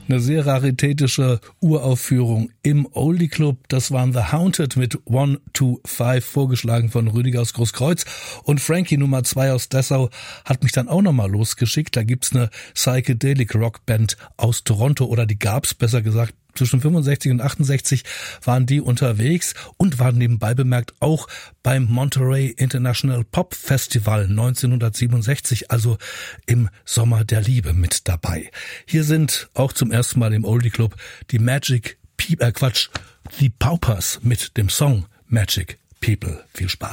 Eine sehr raritätische Uraufführung im Oldie Club. Das waren The Haunted mit 1, 2, 5, vorgeschlagen von Rüdiger aus Großkreuz. Und Frankie Nummer 2 aus Dessau hat mich dann auch nochmal losgeschickt. Da gibt's eine Psychedelic Rockband aus Toronto, oder die gab's, besser gesagt. Zwischen 65 und 68 waren die unterwegs und waren nebenbei bemerkt auch beim Monterey International Pop Festival 1967, also im Sommer der Liebe, mit dabei. Hier sind auch zum ersten Mal im Oldie Club die The Paupers mit dem Song Magic People. Viel Spaß.